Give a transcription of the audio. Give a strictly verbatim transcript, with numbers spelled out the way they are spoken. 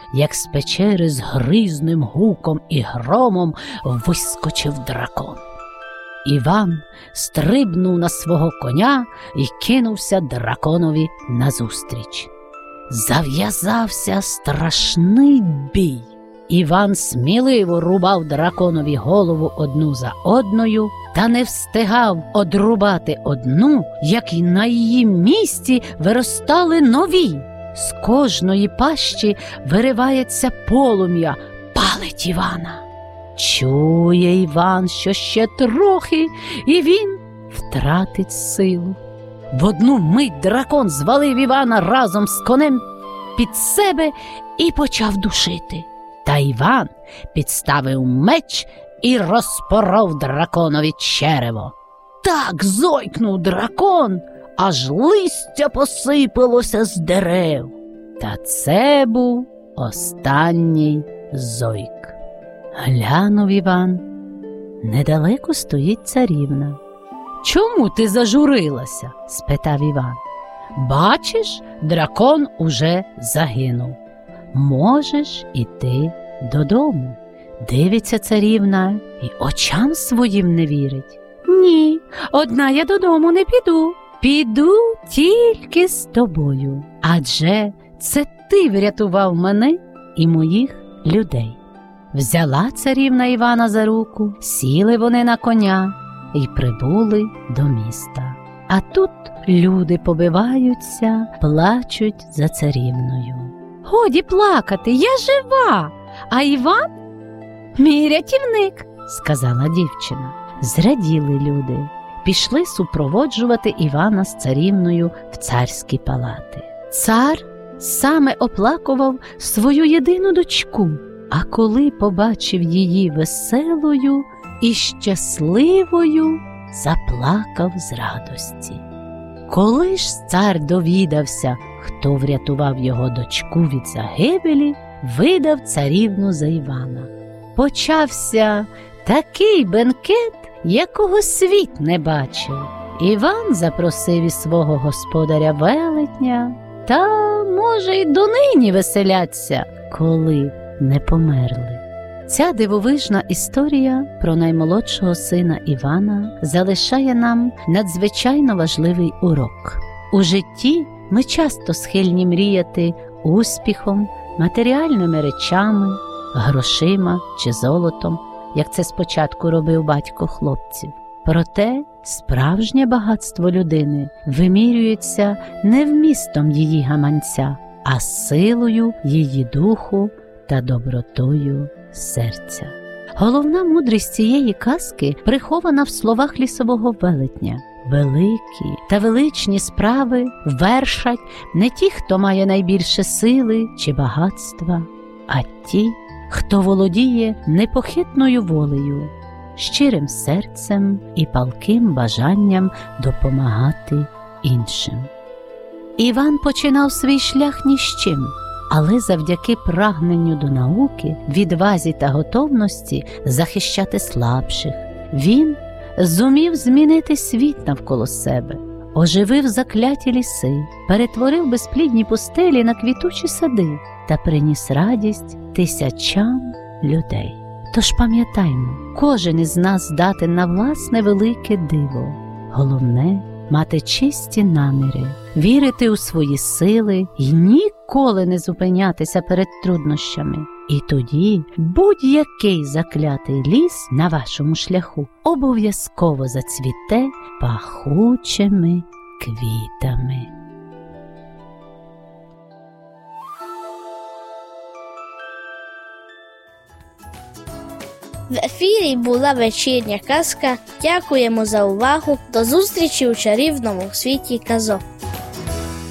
як з печери з гризним гуком і громом вискочив дракон. Іван стрибнув на свого коня і кинувся драконові назустріч. Зав'язався страшний бій. Іван сміливо рубав драконові голову одну за одною, та не встигав одрубати одну, як і на її місці виростали нові. З кожної пащі виривається полум'я, палить Івана. Чує Іван, що ще трохи, і він втратить силу. В одну мить дракон звалив Івана разом з конем під себе і почав душити. Та Іван підставив меч і розпоров драконові черево. Так зойкнув дракон, аж листя посипалося з дерев. Та це був останній зойк. Глянув Іван. Недалеко стоїть царівна. «Чому ти зажурилася?» – спитав Іван. «Бачиш, дракон уже загинув. Можеш іти додому». Дивиться царівна і очам своїм не вірить. «Ні, одна я додому не піду. Піду тільки з тобою. Адже це ти врятував мене і моїх людей». Взяла царівна Івана за руку, сіли вони на коня і прибули до міста. А тут люди побиваються, плачуть за царівною. «Годі плакати, я жива, а Іван – мій рятівник», – сказала дівчина. Зраділи люди, пішли супроводжувати Івана з царівною в царські палати. Цар саме оплакував свою єдину дочку, а коли побачив її веселою і щасливою, заплакав з радості. Коли ж цар довідався, хто врятував його дочку від загибелі, видав царівну за Івана. Почався такий бенкет, якого світ не бачив. Іван запросив із свого господаря велетня, та, може, й донині веселяться, коли не померли. Ця дивовижна історія про наймолодшого сина Івана залишає нам надзвичайно важливий урок. У житті ми часто схильні мріяти успіхом, матеріальними речами, грошима чи золотом, як це спочатку робив батько хлопців. Проте справжнє багатство людини вимірюється не вмістом її гаманця, а силою її духу та добротою серця. Головна мудрість цієї казки прихована в словах лісового велетня. Великі та величні справи вершать не ті, хто має найбільше сили чи багатства, а ті, хто володіє непохитною волею, щирим серцем і палким бажанням допомагати іншим. Іван починав свій шлях ні з чим, але завдяки прагненню до науки, відвазі та готовності захищати слабших, він зумів змінити світ навколо себе, оживив закляті ліси, перетворив безплідні пустелі на квітучі сади та приніс радість тисячам людей. Тож пам'ятаймо, кожен із нас здатен на власне велике диво. Головне – мати чисті наміри, вірити у свої сили і ніколи не зупинятися перед труднощами. І тоді будь-який заклятий ліс на вашому шляху обов'язково зацвіте пахучими квітами. В ефірі була вечірня казка. Дякуємо за увагу. До зустрічі у чарівному світі казок.